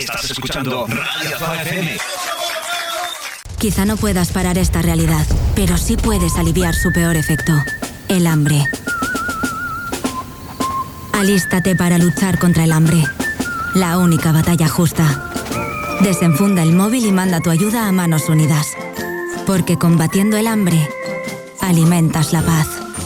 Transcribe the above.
Estás escuchando Radio Azul FM. Quizá no puedas parar esta realidad, pero sí puedes aliviar su peor efecto, el hambre. Alístate para luchar contra el hambre. La única batalla justa. Desenfunda el móvil y manda tu ayuda a Manos Unidas. Porque combatiendo el hambre, alimentas la paz.